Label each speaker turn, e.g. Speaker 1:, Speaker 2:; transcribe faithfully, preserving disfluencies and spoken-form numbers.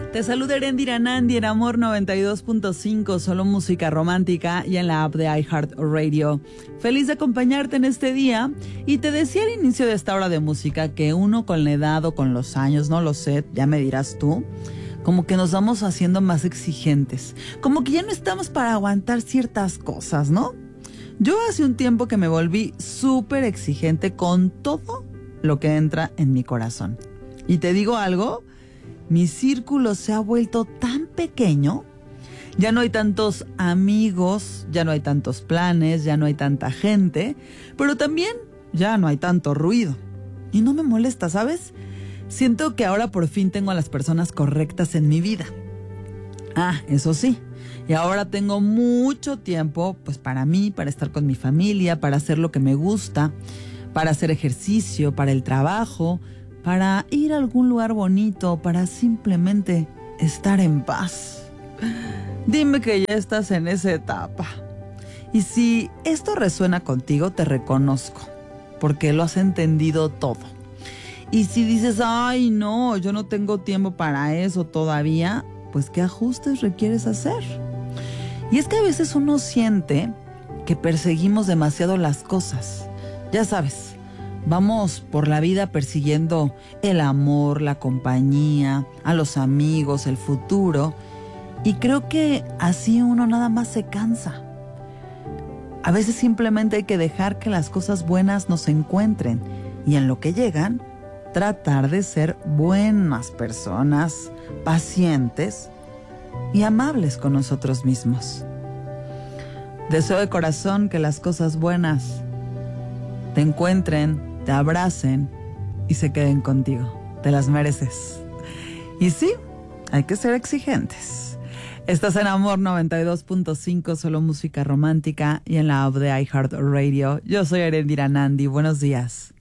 Speaker 1: Te saluda Erendira Nandi en Amor noventa y dos punto cinco, solo música romántica, y en la app de iHeartRadio. Feliz de acompañarte en este día. Y te decía al inicio de esta hora de música que uno con la edad o con los años, no lo sé, ya me dirás tú, como que nos vamos haciendo más exigentes. Como que ya no estamos para aguantar ciertas cosas, ¿no? Yo hace un tiempo que me volví súper exigente con todo lo que entra en mi corazón. Y te digo algo, mi círculo se ha vuelto tan pequeño, ya no hay tantos amigos, ya no hay tantos planes, ya no hay tanta gente, pero también ya no hay tanto ruido. Y no me molesta, ¿sabes? Siento que ahora por fin tengo a las personas correctas en mi vida. Ah, eso sí, y ahora tengo mucho tiempo, pues para mí, para estar con mi familia, para hacer lo que me gusta, para hacer ejercicio, para el trabajo, para ir a algún lugar bonito, para simplemente estar en paz. Dime que ya estás en esa etapa. Y si esto resuena contigo, te reconozco, porque lo has entendido todo. Y si dices, ay no, yo no tengo tiempo para eso todavía, pues ¿qué ajustes requieres hacer? Y es que a veces uno siente que perseguimos demasiado las cosas. Ya sabes, vamos por la vida persiguiendo el amor, la compañía, a los amigos, el futuro. Y creo que así uno nada más se cansa. A veces simplemente hay que dejar que las cosas buenas nos encuentren. Y en lo que llegan, tratar de ser buenas personas, pacientes y amables con nosotros mismos. Deseo de corazón que las cosas buenas te encuentren, te abracen y se queden contigo. Te las mereces. Y sí, hay que ser exigentes. Estás en Amor noventa y dos punto cinco, solo música romántica, y en la app de iHeartRadio. Yo soy Erendira Nandi. Buenos días.